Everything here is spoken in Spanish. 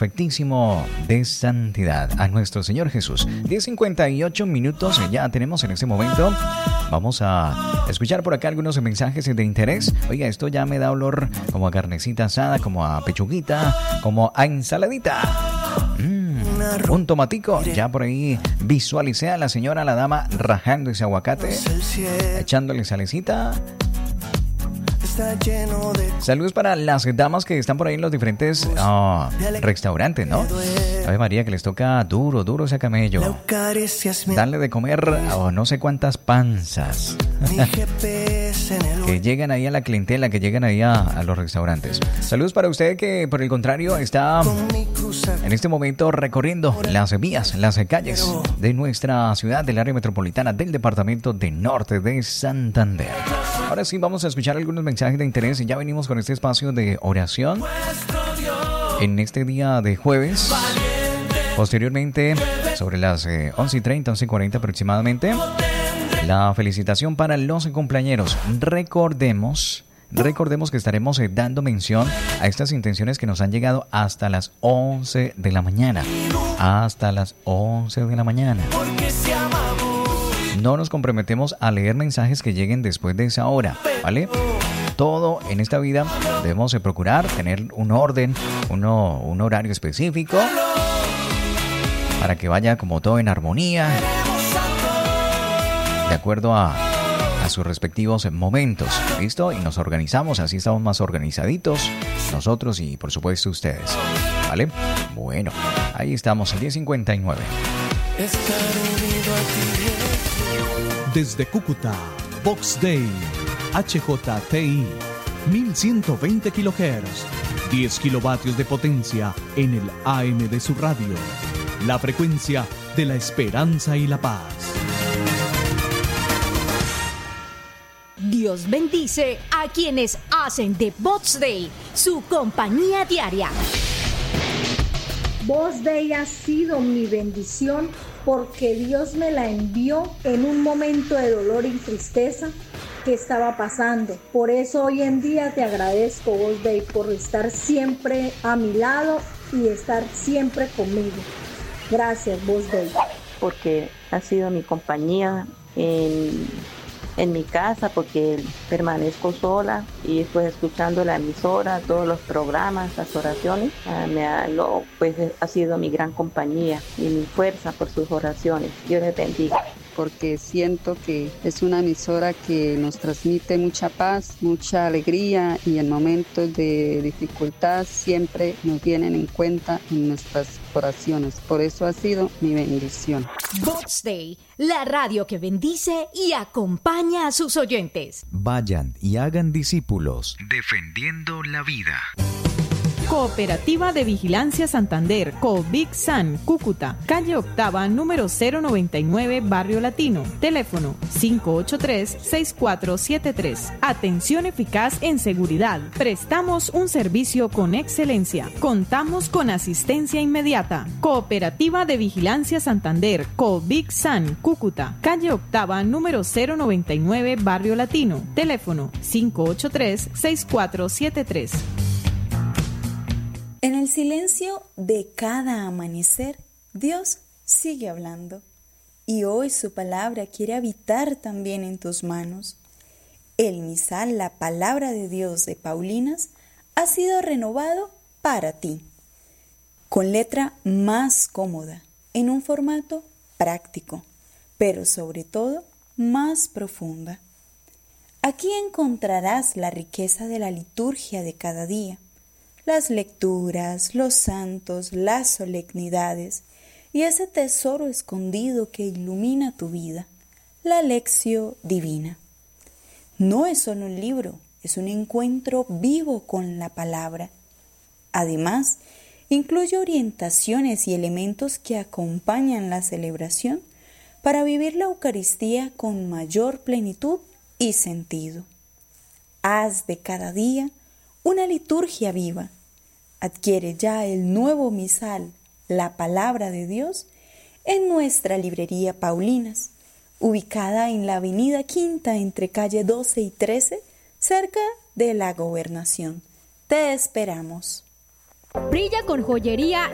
perfectísimo de santidad, a nuestro Señor Jesús. 10:58 minutos ya tenemos en este momento. Vamos a escuchar por acá algunos mensajes de interés. Oiga, esto ya me da olor como a carnecita asada, como a pechuguita, como a ensaladita. Un tomatico. Ya por ahí visualicé a la señora, la dama, rajando ese aguacate, echándole salecita. Saludos para las damas que están por ahí en los diferentes restaurantes, ¿no? Ave María, que les toca duro ese camello. Darle de comer no sé cuántas panzas que llegan ahí a la clientela, que llegan ahí a los restaurantes. Saludos para usted que, por el contrario, está en este momento recorriendo las vías, las calles de nuestra ciudad, del área metropolitana, del departamento de Norte de Santander. Ahora sí, vamos a escuchar algunos mensajes de interés y ya venimos con este espacio de oración en este día de jueves. Posteriormente, sobre las 11:30, 11:40 aproximadamente, la felicitación para los cumpleañeros. Recordemos que estaremos dando mención a estas intenciones que nos han llegado hasta las 11 de la mañana. Hasta las 11 de la mañana. No nos comprometemos a leer mensajes que lleguen después de esa hora, ¿vale? Todo en esta vida debemos procurar tener un orden, un horario específico para que vaya como todo en armonía, de acuerdo a sus respectivos momentos, ¿listo? Y nos organizamos, así estamos más organizaditos nosotros y por supuesto ustedes, ¿vale? Bueno, ahí estamos, el 10:59. Desde Cúcuta, Vox Day, HJTI, 1120 kHz, 10 kilovatios de potencia en el AM de su radio. La frecuencia de la esperanza y la paz. Dios bendice a quienes hacen de Vox Day su compañía diaria. Vox Day ha sido mi bendición porque Dios me la envió en un momento de dolor y tristeza que estaba pasando. Por eso hoy en día te agradezco, Vox Day, por estar siempre a mi lado y estar siempre conmigo. Gracias, Vox Day. Porque ha sido mi compañía en mi casa, porque permanezco sola y pues escuchando la emisora, todos los programas, las oraciones, pues ha sido mi gran compañía y mi fuerza por sus oraciones. Dios les bendiga. Porque siento que es una emisora que nos transmite mucha paz, mucha alegría y en momentos de dificultad siempre nos tienen en cuenta en nuestras oraciones. Por eso ha sido mi bendición. Vox Day, la radio que bendice y acompaña a sus oyentes. Vayan y hagan discípulos defendiendo la vida. Cooperativa de Vigilancia Santander, COVIG-SAN, Cúcuta, calle Octava, número 099, Barrio Latino. Teléfono 583-6473. Atención eficaz en seguridad. Prestamos un servicio con excelencia. Contamos con asistencia inmediata. Cooperativa de Vigilancia Santander, COVIG-SAN, Cúcuta, calle Octava, número 099, Barrio Latino. Teléfono 583-6473. En el silencio de cada amanecer, Dios sigue hablando. Y hoy su palabra quiere habitar también en tus manos. El misal, la palabra de Dios de Paulinas, ha sido renovado para ti. Con letra más cómoda, en un formato práctico, pero sobre todo más profunda. Aquí encontrarás la riqueza de la liturgia de cada día. Las lecturas, los santos, las solemnidades y ese tesoro escondido que ilumina tu vida, la Lección Divina. No es solo un libro, es un encuentro vivo con la palabra. Además, incluye orientaciones y elementos que acompañan la celebración para vivir la Eucaristía con mayor plenitud y sentido. Haz de cada día una liturgia viva. Adquiere ya el nuevo misal, la palabra de Dios, en nuestra librería Paulinas, ubicada en la avenida Quinta entre calle 12 y 13, cerca de la Gobernación. Te esperamos. Brilla con joyería